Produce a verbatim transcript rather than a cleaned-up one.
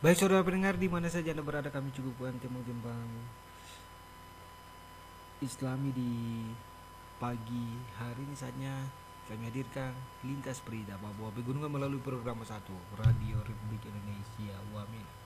Baik saudara pendengar di mana saja Anda berada, kami cukupkan timbang-timbang Islami di pagi hari ini. Saatnya kami hadirkan lintas berita Papua Pegunungan melalui program satu Radio Republik Indonesia. Wamin.